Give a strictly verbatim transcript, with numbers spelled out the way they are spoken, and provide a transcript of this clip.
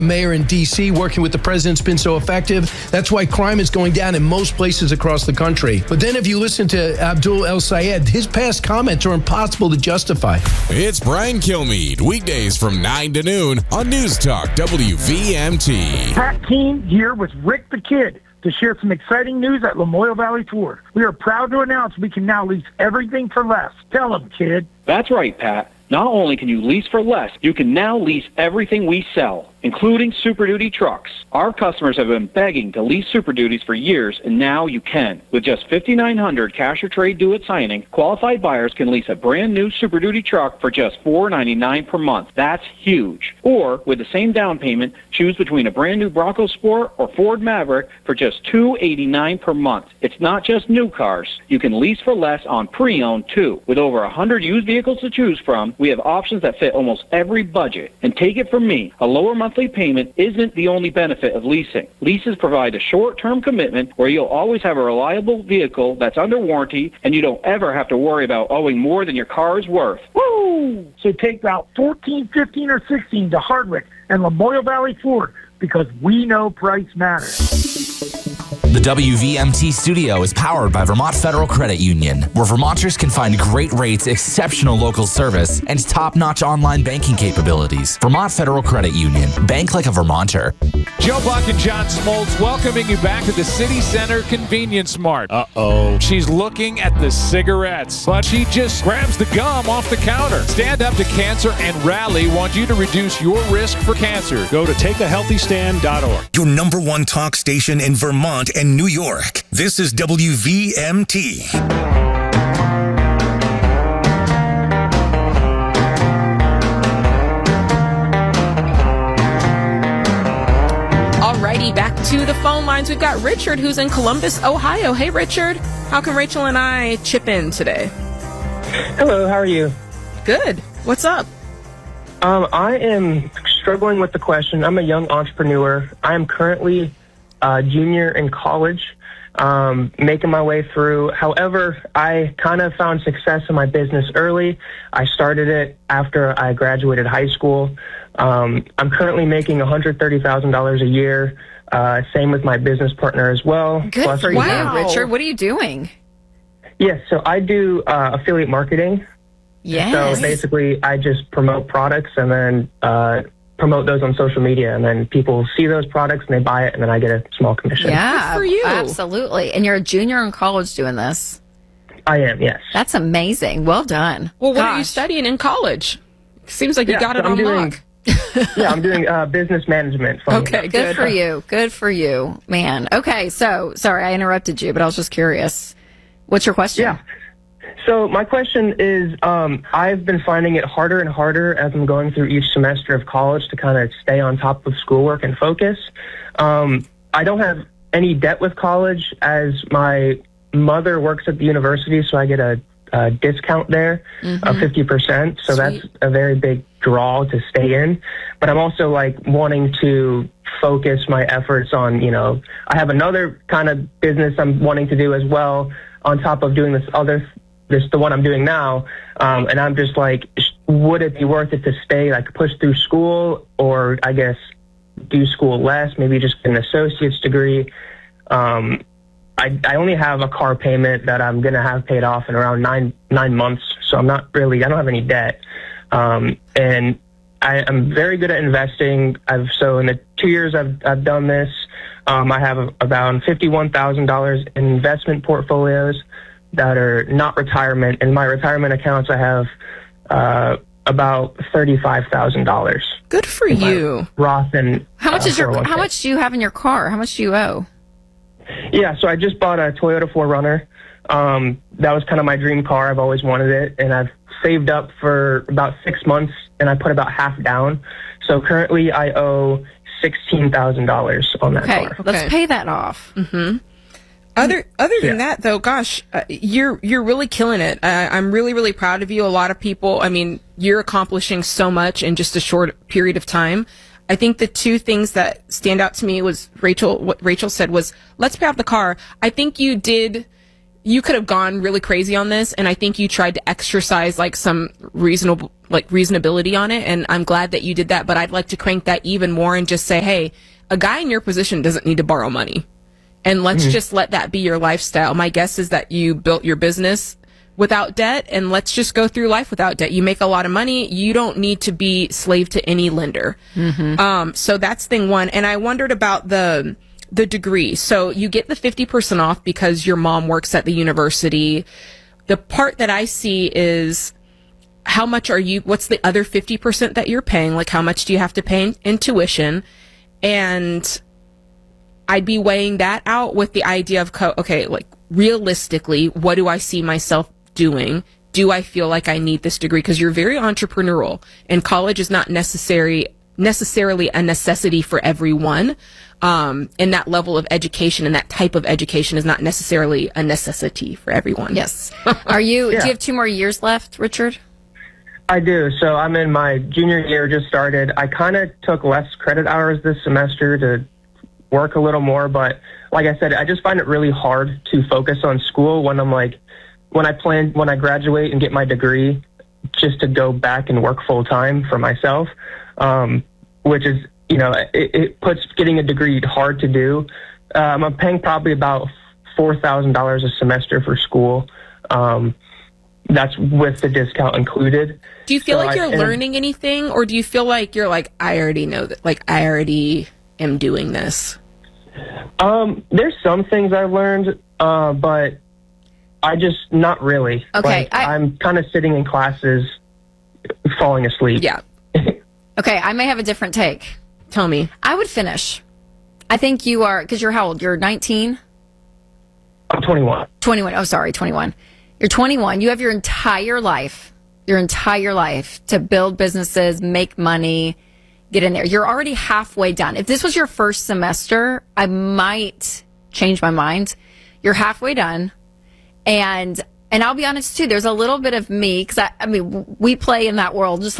Mayor in D C working with the president's been so effective. That's why crime is going down in most places across the country. But then if you listen to Abdul El Sayed, his past comments are impossible to justify. It's Brian Kilmeade, weekdays from nine to noon on News Talk W V M T. Pat Keene here with Rick the Kid to share some exciting news at Lamoille Valley Ford. We are proud to announce we can now lease everything for less. Tell them, kid. That's right, Pat. Not only can you lease for less, you can now lease everything we sell, including Super Duty trucks. Our customers have been begging to lease Super Duties for years, and now you can. With just five thousand nine hundred dollars cash or trade due at signing, qualified buyers can lease a brand new Super Duty truck for just four dollars and ninety-nine cents per month. That's huge. Or, with the same down payment, choose between a brand new Bronco Sport or Ford Maverick for just two dollars and eighty-nine cents per month. It's not just new cars. You can lease for less on pre-owned, too. With over one hundred used vehicles to choose from, we have options that fit almost every budget. And take it from me, a lower monthly payment isn't the only benefit of leasing. Leases provide a short-term commitment where you'll always have a reliable vehicle that's under warranty, and you don't ever have to worry about owing more than your car is worth. Woo! So take Route fourteen, fifteen, or sixteen to Hardwick and Lamoille Valley Ford, because we know price matters. The W V M T studio is powered by Vermont Federal Credit Union, where Vermonters can find great rates, exceptional local service, and top-notch online banking capabilities. Vermont Federal Credit Union. Bank like a Vermonter. Joe Buck and John Smoltz welcoming you back to the City Center Convenience Mart. Uh-oh. She's looking at the cigarettes, but she just grabs the gum off the counter. Stand Up to Cancer and Rally want you to reduce your risk for cancer. Go to take a healthy stand dot org. Your number one talk station in Vermont and New York. This is W V M T. Alrighty, back to the phone lines. We've got Richard, who's in Columbus, Ohio. Hey, Richard. How can Rachel and I chip in today? Hello, how are you? Good. What's up? Um, I am struggling with the question. I'm a young entrepreneur. I am currently a junior in college, um, making my way through. However, I kind of found success in my business early. I started it after I graduated high school. Um, I'm currently making one hundred thirty thousand dollars a year. Uh, same with my business partner as well. Good Plus, for you, wow. Richard. What are you doing? Yes, so I do uh, affiliate marketing. Yes. So basically, I just promote products and then uh, promote those on social media, and then people see those products and they buy it, and then I get a small commission. Yeah, Good for you. Absolutely. And you're a junior in college doing this. I am, yes. That's amazing. Well done. Well, what Gosh. are you studying in college? Seems like you Yeah, got it so I'm on doing- lock. Yeah, I'm doing uh, business management. funny Okay, enough. Good, good. for you. Good for you, man. Okay, so sorry I interrupted you, but I was just curious. What's your question? Yeah. So my question is, um, I've been finding it harder and harder as I'm going through each semester of college to kind of stay on top of schoolwork and focus. Um, I don't have any debt with college, as my mother works at the university, so I get a, a discount there Mm-hmm. of fifty percent. So Sweet. that's a very big draw to stay in. But I'm also like wanting to focus my efforts on, you know, I have another kind of business I'm wanting to do as well on top of doing this other this the one I'm doing now, um, and I'm just like, sh- would it be worth it to stay, like push through school, or I guess do school less, maybe just get an associate's degree? Um, I, I only have a car payment that I'm gonna have paid off in around nine nine months, so I'm not really I don't have any debt, um, and I, I'm very good at investing. I've so in the two years I've I've done this, um, I have about fifty-one thousand dollars in investment portfolios that are not retirement. In my retirement accounts, I have uh, about thirty-five thousand dollars. Good for you. Roth and How much uh, is your? four oh one k. How much do you have in your car? How much do you owe? Yeah, so I just bought a Toyota four runner. Um, that was kind of my dream car. I've always wanted it, and I've saved up for about six months, and I put about half down. So currently, I owe sixteen thousand dollars on that Okay, car. let's Okay. pay that off. Mm-hmm. Other other than Yeah. that, though, gosh, uh, you're you're really killing it. Uh, I'm really really proud of you. A lot of people, I mean, you're accomplishing so much in just a short period of time. I think the two things that stand out to me was Rachel. What Rachel said was, "Let's pay off the car." I think you did you could have gone really crazy on this, and I think you tried to exercise like some reasonable, like reasonability on it, and I'm glad that you did that, but I'd like to crank that even more and just say, hey, a guy in your position doesn't need to borrow money. And let's mm-hmm. just let that be your lifestyle. My guess is that you built your business without debt, and let's just go through life without debt. You make a lot of money. You don't need to be slave to any lender. Mm-hmm. Um, so that's thing one. And I wondered about the the degree. So you get the fifty percent off because your mom works at the university. The part that I see is how much are you, what's the other fifty percent that you're paying? Like how much do you have to pay in, in tuition? And I'd be weighing that out with the idea of, co- okay, like realistically, what do I see myself doing? Do I feel like I need this degree? Because you're very entrepreneurial, and college is not necessary necessarily a necessity for everyone. Um, and that level of education and that type of education is not necessarily a necessity for everyone. Yes. Are you? Yeah. Do you have two more years left, Richard? I do. So I'm in my junior year, just started. I kind of took less credit hours this semester to work a little more, but like I said, I just find it really hard to focus on school when I'm like, when I plan, when I graduate and get my degree, just to go back and work full time for myself, um, which is, you know, it, it puts getting a degree hard to do. Um, I'm paying probably about four thousand dollars a semester for school. Um, that's with the discount included. Do you feel so like you're I, learning anything, or do you feel like you're like, I already know that, like I already am doing this? Um, there's some things I've learned, uh, but I just, not really. Okay. Like, I, I'm kind of sitting in classes, falling asleep. Yeah. Okay, I may have a different take. Tell me. I would finish. I think you are, because you're how old? You're nineteen? I'm twenty-one. twenty-one. Oh, sorry, twenty-one. You're twenty-one. You have your entire life, your entire life to build businesses, make money, get in there. You're already halfway done. If this was your first semester, I might change my mind. You're halfway done. And and I'll be honest, too, there's a little bit of me, because I, I mean, we play in that world just